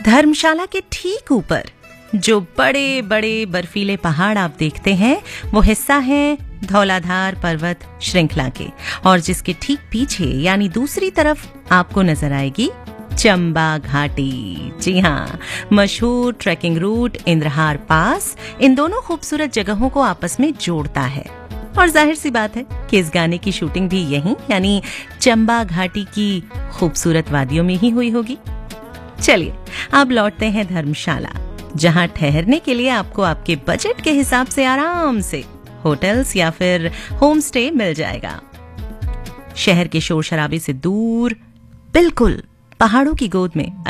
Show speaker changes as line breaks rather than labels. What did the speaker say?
धर्मशाला के ठीक ऊपर जो बड़े बड़े बर्फीले पहाड़ आप देखते हैं वो हिस्सा है धौलाधार पर्वत श्रृंखला के, और जिसके ठीक पीछे यानी दूसरी तरफ आपको नजर आएगी चंबा घाटी। जी हाँ, मशहूर ट्रैकिंग रूट इंद्रहार पास इन दोनों खूबसूरत जगहों को आपस में जोड़ता है। और जाहिर सी बात है कि इस गाने की शूटिंग भी यहीं यानी चंबा घाटी की खूबसूरत वादियों में ही हुई होगी। चलिए अब लौटते हैं धर्मशाला, जहां ठहरने के लिए आपको आपके बजट के हिसाब से आराम से होटल्स या फिर होम स्टे मिल जाएगा। शहर के शोर शराबे से दूर, बिल्कुल पहाड़ों की गोद में